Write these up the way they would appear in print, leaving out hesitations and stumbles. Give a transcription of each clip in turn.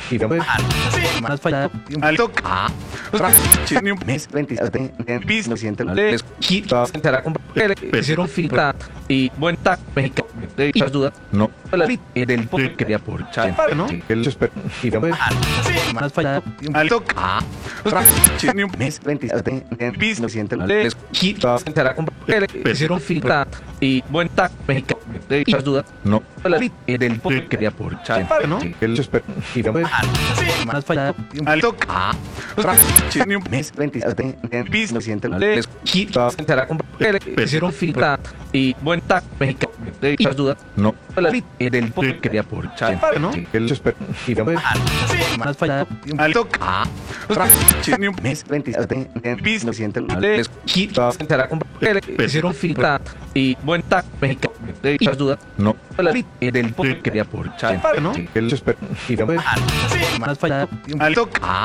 Girame. Más fallada. Alto. Chinium. Mes 27. Pis no siente. Les quita. Entrará con hicieron filtra y buen tac mexicano. De muchas dudas. No. La vid del poder quería por chai. ¿No? El experto. Girame. Más fallada. Alto. Chinium. Mes 27. Pis no siente. Les quita. Entrará con hicieron filtra y buen tac mexicano. De muchas dudas. No. La vid del poder quería por chai. ¿No? El experto. Girame. Más fallada. Alto. Chinium. Mes 27. Pis no siente. Les quita. Entrará con hicieron filtra y buen tac mexicano. De muchas dudas. No. La vid del poder quería por chai. ¿No? El experto. Girame. Más fallada. Alto. Chinium. Mes 27. Pis no siente. Les quita. Entrará con hicieron filtra y buen tac mexicano. De muchas dudas. No. La vid del poder quería por chai. ¿No? El experto. Girame. Más fallada. Alto.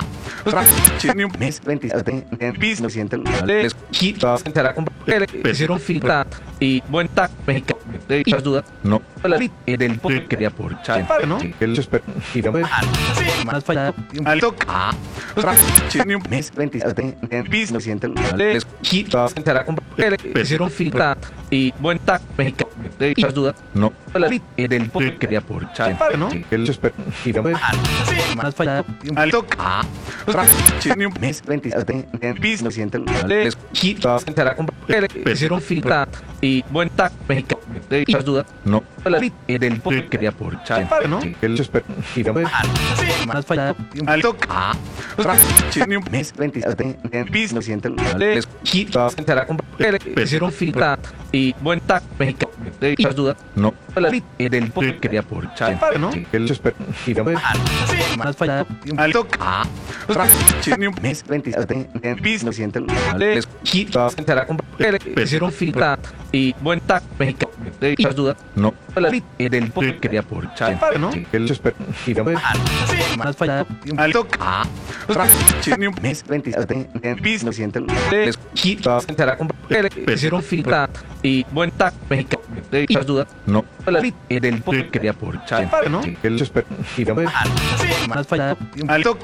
Chinium. Mes 27. Pis no siente. Les quita. Entrará con hicieron filtra y buen tac mexicano. De muchas dudas. No. La vid del poder quería por chai. ¿No? El experto. Girame. Más fallada. Alto. Chinium. Mes 27. Pis no siente. Les quita. Entrará con hicieron filtra y buen tac mexicano. De muchas dudas. No. La vid del poder quería por chai. ¿No? El experto. Girame. Más fallada. Alto. Chinium. Mes 27. Pis no siente. Les quita. Entrará con hicieron filtra y buen tac mexicano. De muchas dudas. No. La vid del poder quería por chai. ¿No? El experto. Girame. Más fallada. Alto. Chinium. Mes 27. Pis no siente. Les quita. Entrará con hicieron filtra y buen tac mexicano. De muchas dudas. No. La vid del poder quería por chai. ¿No? El experto. Girame. Más fallada. Alto. Chinium. Mes 27. Pis no siente. Les quita. Entrará con hicieron filtra y buen tac mexicano. De muchas dudas. No. La vid del poder quería por chai. ¿No? El experto. Girame. Más fallada. Alto. Chinium. Mes 27. Pis no siente. Les quita. Entrará con hicieron filtra y buen tac mexicano. De muchas dudas. No. La vid del poder quería por chai. ¿No? El experto. Girame. Más fallada. Alto.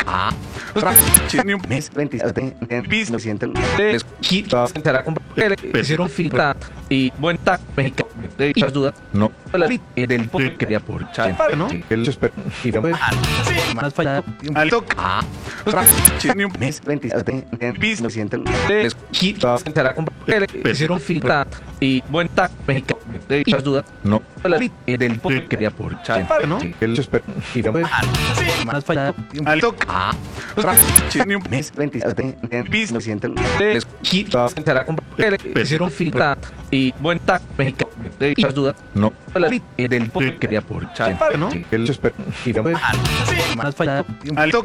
Chinium. Mes 27. Pis no siente. Les quita. Entrará con hicieron filtra y buen tac mexicano. De muchas dudas. No. La vid del poder quería por chai. ¿No? El experto. Girame. Más fallada. Alto. Chinium. Mes 27. Pis no siente. Les quita. Entrará con hicieron filtra y buen tac mexicano. De muchas dudas. No. La vid del poder quería por chai. ¿No? El experto. Girame. Más fallada. Alto. Chinium. Mes 27. Pis no siente. Les quita. Entrará con hicieron filtra y buen tac mexicano. De muchas dudas. No. La vid del poder quería por chai. ¿No? El experto. Girame. Más fallada. Alto.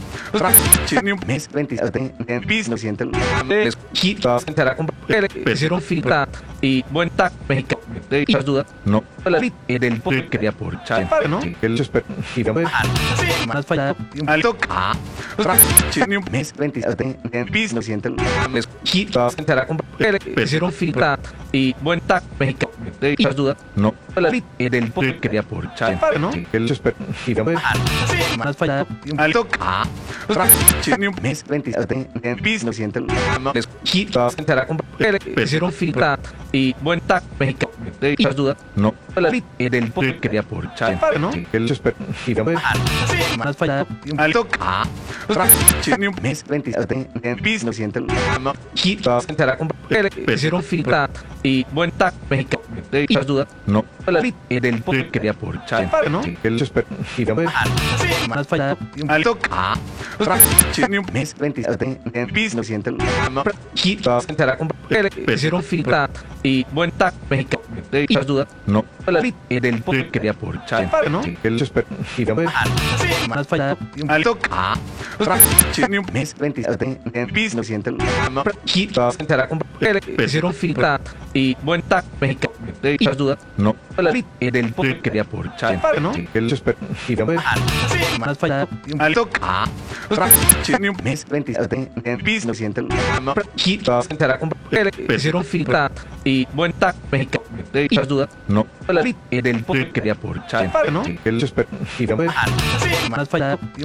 Chinium. Mes 27. Pis no siente. Les quita. Entrará con hicieron filtra y buen tac mexicano. De muchas dudas. No. La vid del poder quería por chai. ¿No? El experto. Girame. Más fallada. Alto. Chinium. Mes 27. Pis no siente. Les quita. Entrará con hicieron filtra y buen tac mexicano. De muchas dudas. No. La vid del poder quería por chai. ¿No? El experto. Girame. Más fallada. Alto. Chinium. Mes 27. Pis no siente. Les quita. Entrará con hicieron filtra y buen tac mexicano. De muchas dudas. No. La vid del poder quería por chai. ¿No? El experto. Girame. Más fallada. Alto. Chinium. Mes 27. Pis no siente. Quita. Entrará con hicieron filtra y buen tac mexicano. De muchas dudas. No. La vid del poder quería por chai. ¿No? El experto. Girame. Más fallada. Alto. Chinium. Mes 27. Pis no siente. Quita. Entrará con hicieron filtra y buen tac mexicano. De muchas dudas. No. La vid del poder quería por chai. ¿No? El experto. Girame. Más fallada. Alto. Chinium. Mes 27. Pis no siente. Quita. Entrará con hicieron filtra y buen tac mexicano. De muchas dudas. No. La vid del poder quería por chai. ¿No? El experto. Girame. Más fallada. Alto. Chinium. Mes 27. Pis no siente. Quita. Entrará con hicieron filtra y buen tac mexicano. De muchas dudas. No. La vid del poder quería por chai. ¿No? El experto. Girame. Más fallada.